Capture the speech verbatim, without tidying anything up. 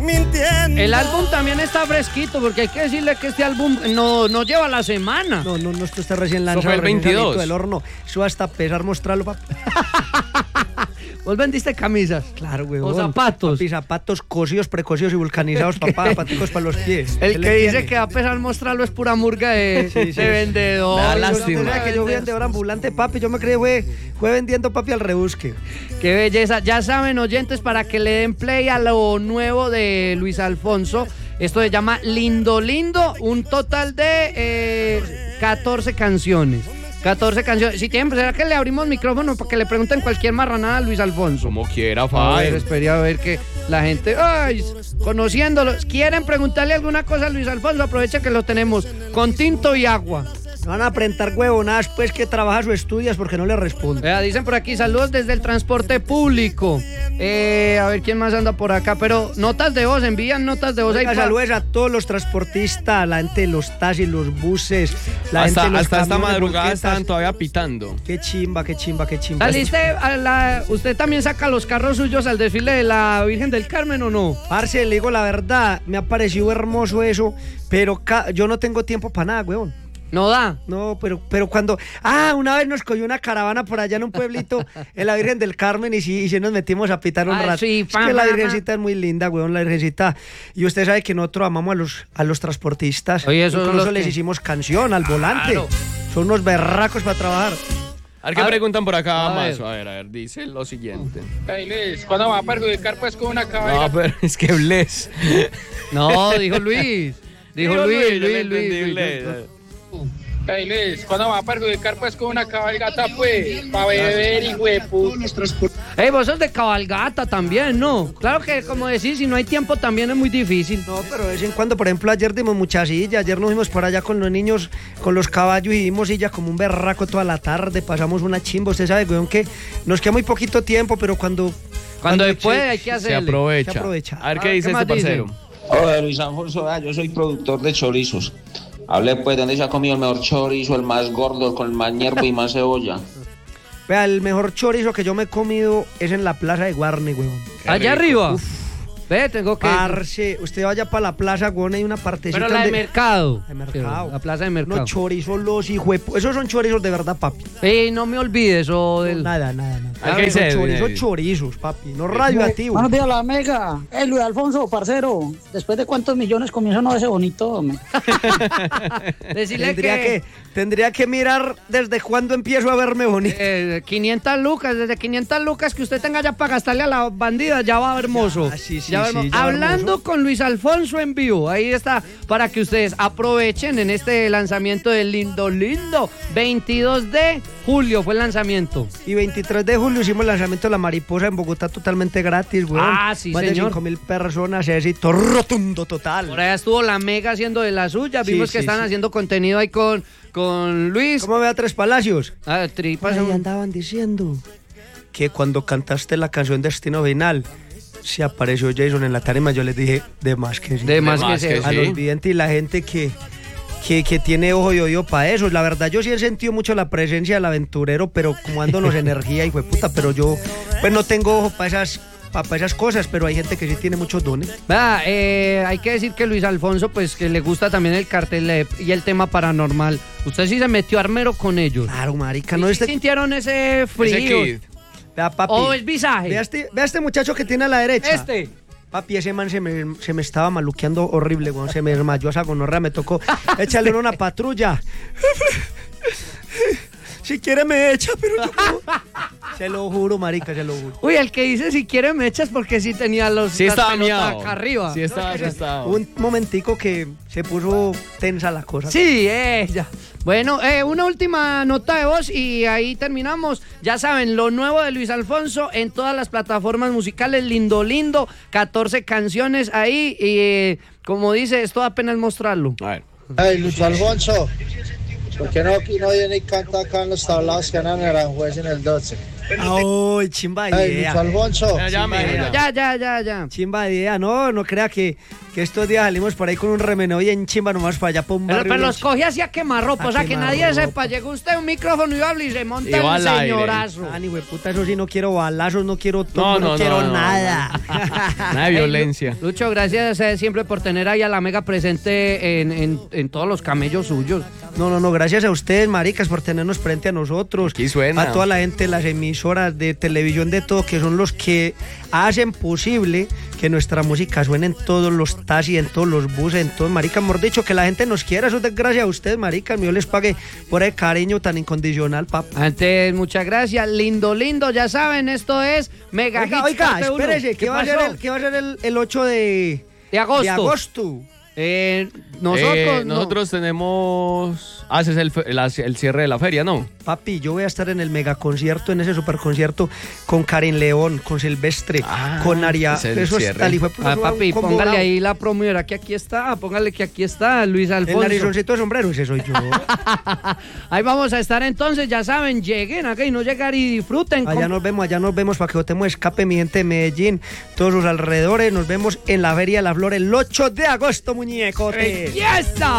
Mintiendo. El álbum también está fresquito, porque hay que decirle que este álbum no, no lleva la semana. No, no, no, esto está recién lanzado. Eso fue el veintidós. Del horno. Eso hasta pesar mostrarlo, papi. ¿Vos vendiste camisas? Claro, güey. O zapatos. Papi, zapatos cocidos, precocidos y vulcanizados, papá, zapaticos para los pies. El que dice que va a pesar mostrarlo es pura murga de, Sí, sí. de vendedor. Da Yo no lástima. pensaba que yo fui vendedor ambulante, papi. Yo me creí, güey, fue vendiendo, papi, al rebusque. Qué belleza. Ya saben, oyentes, para que le den play a lo nuevo de Luis Alfonso. Esto se llama Lindo Lindo, un total de eh, catorce canciones. catorce canciones. Si tienen, ¿será que le abrimos micrófono para que le pregunten cualquier marranada a Luis Alfonso? Como quiera, A ver, Fai. esperé a ver que la gente, ay, conociéndolos, quieren preguntarle alguna cosa a Luis Alfonso, aprovecha que lo tenemos con tinto y agua. No van a apretar huevonadas, pues, que trabajas o estudias porque no le respondo. Vea, dicen por aquí, saludos desde el transporte público. Eh, a ver quién más anda por acá, pero notas de voz, envían notas de voz. Oiga, ahí pa- saludos a todos los transportistas, la gente de los taxis, los buses, la Hasta, gente de los hasta esta camiones, madrugada volquetas. estaban todavía pitando. Qué chimba, qué chimba, qué chimba. ¿Saliste a la, usted también saca los carros suyos al desfile de la Virgen del Carmen o no? Parce, le digo la verdad, me ha parecido hermoso eso, pero ca- yo no tengo tiempo para nada, weón. No da. No, pero, pero cuando... Ah, una vez nos cogió una caravana por allá en un pueblito, en la Virgen del Carmen, y sí, y sí nos metimos a pitar un Ay, rato. sí, es que la pa, pa, Virgencita es muy linda, weón, la Virgencita. Y usted sabe que nosotros amamos a los, a los transportistas. Oye, esos son Incluso los les que- hicimos canción al volante. Claro. Son unos berracos para trabajar. A ver qué A ver. preguntan por acá, A más. ver. A ver, a ver, dice lo siguiente. Hey Luis, ¿cuándo me va a perjudicar pues con una No, cabalgata? pero es que Bless. No, dijo Luis. Dijo Luis, yo le Luis, entendí, Luis. Bless. Hey Luis, ¿cuándo me va a perjudicar pues con una cabalgata pues? Pa' beber y huepu. Ey, vos sos de cabalgata también, ¿no? Claro que, como decís, si no hay tiempo también es muy difícil. No, pero de vez en cuando, por ejemplo, ayer dimos mucha silla. Ayer nos fuimos por allá con los niños, con los caballos, y dimos silla como un berraco toda la tarde. Pasamos una chimba. Usted sabe, weón, que nos queda muy poquito tiempo, pero cuando... Cuando se se- puede hay que Se hacerle. aprovecha. Se aprovecha. A ver Ah, qué dice ¿qué más este parcero. dice? Hola Luis Alfonso, ah, yo soy productor de chorizos. Hablé pues de dónde se ha comido el mejor chorizo, el más gordo, con el más hierbo y más cebolla. Vea, el mejor chorizo que yo me he comido es en la plaza de Guarne, weón. Allá arriba. Ve, tengo que... Parce, usted vaya para la plaza, weón, hay una partecita Pero la de donde- mercado. De mercado. La plaza de mercado. No, chorizos los hijuepos. Esos son chorizos de verdad, papi. Ey, no me olvides, o del... Nada, nada, nada. Ah, ¿qué dice Son Edwin, chorizos, Edwin? chorizos, papi. No radioactivos. Buenos días, la mega. Eh, Luis Alfonso, parcero. ¿Después de cuántos millones comienza uno ese bonito, hombre? Decirle Tendría que... que, tendría que mirar desde cuándo empiezo a verme bonito. eh, quinientas lucas, desde quinientas lucas que usted tenga ya para gastarle a la bandida, ya va hermoso. Ya, sí, sí, Ya va sí, hermoso. ya va Hablando hermoso. con Luis Alfonso en vivo, ahí está, para que ustedes aprovechen en este lanzamiento del Lindo Lindo. veintidós de julio fue el lanzamiento. Y veintitrés de julio hicimos el lanzamiento de La Mariposa en Bogotá totalmente gratis, weón. Ah, sí, Más señor. de cinco mil personas, éxito rotundo total. Por allá estuvo la Mega haciendo de la suya. Sí, Vimos que sí, están sí. haciendo contenido ahí con, con Luis. ¿Cómo ve a Tres Palacios? Ah, tripas. Ahí andaban diciendo que cuando cantaste la canción Destino Final, se apareció Jason en la tarima. Yo les dije, de más que sí. De más De que más se- que A sí. los videntes y la gente que, que, que tiene ojo y oído para eso. La verdad, yo sí he sentido mucho la presencia del aventurero, pero como dándonos energía, hijo de puta, pero yo pues no tengo ojo para esas, para esas cosas, pero hay gente que sí tiene muchos dones. Vea, eh, hay que decir que Luis Alfonso, pues que le gusta también el cartel eh, y el tema paranormal. Usted sí se metió armero con ellos. Claro, marica, ¿Y no sí este... sintieron ese frío? Ese kid. Vea, papi. ¿O es visaje? Vea este, vea este muchacho que tiene a la derecha. Este. Papi, ese man se me, se me estaba maluqueando horrible, weón. Se me desmayó esa gonorrea, me tocó echarle una patrulla. Si quiere me echa, pero yo como- Se lo juro, marica, se lo juro. Uy, el que dice si quiere me echas porque sí tenía los Sí las estaba pelotas miado. acá arriba. Sí estaba asustado. Un momentico que se puso tensa la cosa. Sí, ella. Bueno, eh, una última nota de voz y ahí terminamos. Ya saben, lo nuevo de Luis Alfonso en todas las plataformas musicales, Lindo Lindo, catorce canciones ahí y eh, como dice, esto apenas mostrarlo. A ver. Hey, Luis Alfonso, ¿por qué no aquí no viene y canta acá en los tablados que andan en Aranjuez en el doce? Ay, chimba de Ey, Luis idea. Alfonso. Ya, ya, mijo, ya. Ya, ya, ya, ya. Chimba de idea. No, no crea que, que estos días salimos por ahí con un remeneo bien chimba nomás para allá por un Pero, barrio. pero los- los coge así a quemarropa, A o sea, que nadie quemarropa. sepa. Llega usted un micrófono y habla y se monta Y va el al aire. señorazo. Ah, ni puta, eso sí, no quiero balazos, no quiero todo, No, no, no, quiero no, no, nada. Nada de violencia. Lucho, gracias eh, siempre por tener ahí a la Mega presente en, en, en todos los camellos suyos. No, no, no, gracias a ustedes, maricas, por tenernos frente a nosotros. Aquí suena. A toda la gente, las emisoras de televisión, de todo, que son los que hacen posible que nuestra música suene en todos los taxis, en todos los buses, en todos, maricas. Hemos dicho que la gente nos quiera, eso es gracias a ustedes, maricas. Yo les pague por el cariño tan incondicional, papá. Antes, muchas gracias. Lindo, lindo, ya saben, esto es Mega Oiga, Hits oiga, parte uno. espérese, ¿qué, va a ser pasó? el, ¿qué va a ser el, el ocho de, De agosto. de agosto? Eh, nosotros, Eh, no. nosotros tenemos... Ah, ese es el, fe- la- el cierre de la feria, ¿no? Papi, yo voy a estar en el mega concierto, en ese super concierto con Karen León, con Silvestre, Ah, con Aria. ese es el Eso es cierre. tal, hijo de puta, Ah, eso va papi, un combo póngale bravo. ahí la promo y verá que aquí está. Póngale que aquí está Luis El Alfonso. narizoncito de sombrero, ese soy yo. Ahí vamos a estar entonces, ya saben, lleguen acá y no llegar y disfruten. Allá nos vemos, allá nos vemos para que votemos escape, mi gente de Medellín, todos sus alrededores. Nos vemos en la Feria de la Flor el ocho de agosto, muñecote. ¡Ya está!